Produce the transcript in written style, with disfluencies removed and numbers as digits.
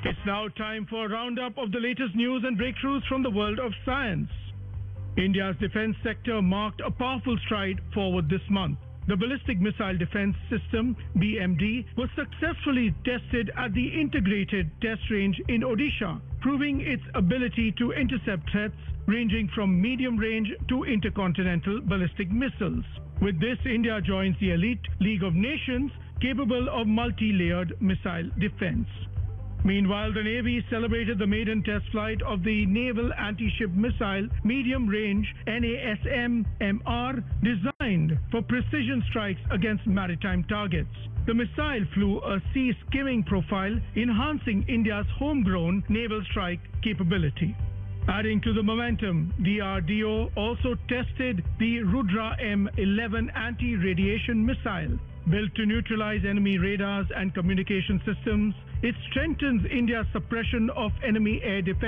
It's now time for a roundup of the latest news and breakthroughs from the world of science. India's defense sector marked a powerful stride forward this month. The Ballistic Missile Defense System, BMD, was successfully tested at the Integrated Test Range in Odisha, proving its ability to intercept threats ranging from medium range to intercontinental ballistic missiles. With this, India joins the elite League of Nations capable of multi-layered missile defense. Meanwhile, the Navy celebrated the maiden test flight of the Naval Anti-Ship Missile Medium Range NASM-MR, designed for precision strikes against maritime targets. The missile flew a sea skimming profile, enhancing India's homegrown naval strike capability. Adding to the momentum, DRDO also tested the Rudra M11 anti-radiation missile. Built to neutralize enemy radars and communication systems, it strengthens India's suppression of enemy air defense